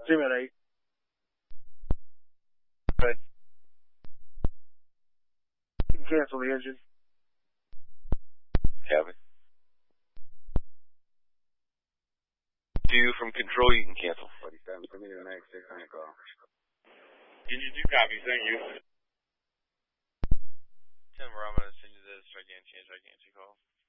Team at 8. Good. You can cancel the engine. Copy. 2 from control, you can cancel. 47, send me the next 600 call. Engine 2 copy, thank you. Tim, I'm going to send you this gigantic call.